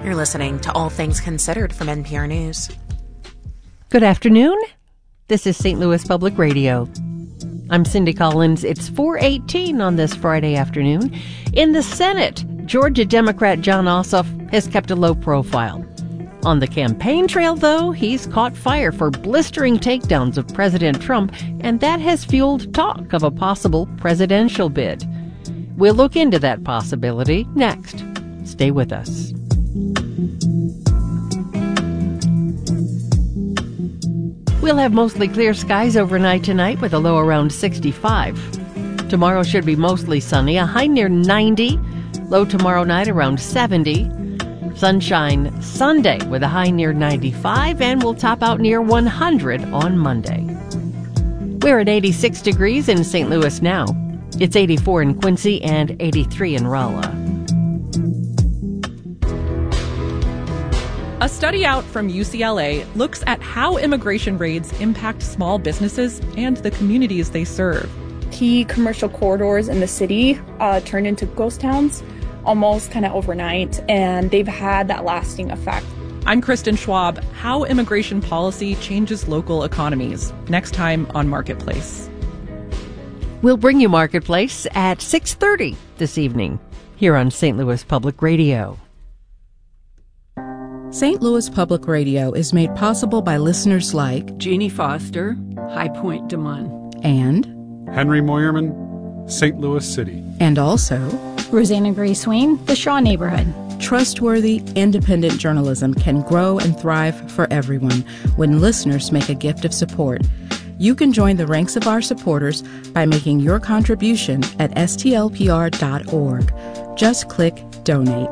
You're listening to All Things Considered from NPR News. Good afternoon. This is St. Louis Public Radio. I'm Cindy Collins. It's 4:18 on this Friday afternoon. In the Senate, Georgia Democrat Jon Ossoff has kept a low profile. On the campaign trail, though, he's caught fire for blistering takedowns of President Trump, and that has fueled talk of a possible presidential bid. We'll look into that possibility next. Stay with us. We'll have mostly clear skies overnight tonight with a low around 65. Tomorrow should be mostly sunny, a high near 90. Low tomorrow night around 70. Sunshine Sunday with a high near 95, and we'll top out near 100 on Monday. We're at 86 degrees in St. Louis now. It's 84 in Quincy and 83 in Rolla. A study out from UCLA looks at how immigration raids impact small businesses and the communities they serve. Key commercial corridors in the city turned into ghost towns almost kind of overnight, and they've had that lasting effect. I'm Kristen Schwab. How immigration policy changes local economies. Next time on Marketplace. We'll bring you Marketplace at 6:30 this evening here on St. Louis Public Radio. St. Louis Public Radio is made possible by listeners like Jeannie Foster, High Point Des Moines, and Henry Moyerman, St. Louis City, and also Rosanna Gray Swain, the Shaw Neighborhood. Trustworthy, independent journalism can grow and thrive for everyone when listeners make a gift of support. You can join the ranks of our supporters by making your contribution at stlpr.org. Just click Donate.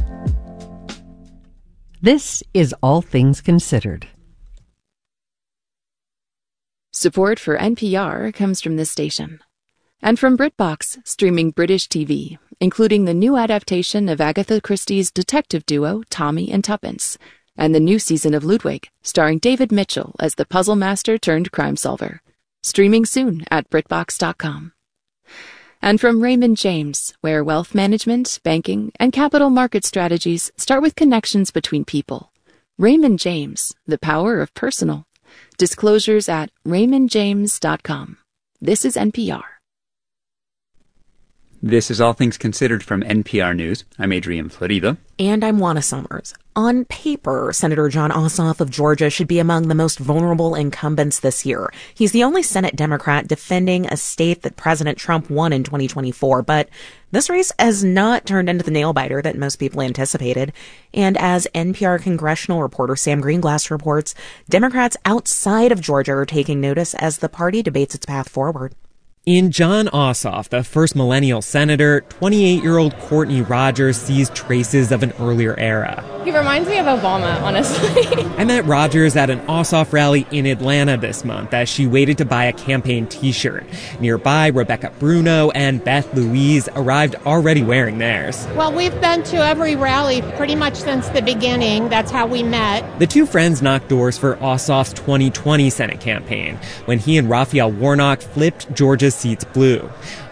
This is All Things Considered. Support for NPR comes from this station. And from BritBox, streaming British TV, including the new adaptation of Agatha Christie's detective duo Tommy and Tuppence, and the new season of Ludwig, starring David Mitchell as the puzzle master turned crime solver. Streaming soon at BritBox.com. And from Raymond James, where wealth management, banking, and capital market strategies start with connections between people. Raymond James, the power of personal. Disclosures at RaymondJames.com. This is NPR. This is All Things Considered from NPR News. I'm Adrian Florida. And I'm Juana Summers. On paper, Senator Jon Ossoff of Georgia should be among the most vulnerable incumbents this year. He's the only Senate Democrat defending a state that President Trump won in 2024, but this race has not turned into the nail-biter that most people anticipated. And as NPR congressional reporter Sam Greenglass reports, Democrats outside of Georgia are taking notice as the party debates its path forward. In Jon Ossoff, the first millennial senator, 28-year-old Courtney Rogers sees traces of an earlier era. He reminds me of Obama, honestly. I met Rogers at an Ossoff rally in Atlanta this month as she waited to buy a campaign t-shirt. Nearby, Rebecca Bruno and Beth Louise arrived already wearing theirs. Well, we've been to every rally pretty much since the beginning. That's how we met. The two friends knocked doors for Ossoff's 2020 Senate campaign when he and Raphael Warnock flipped Georgia's seats blue.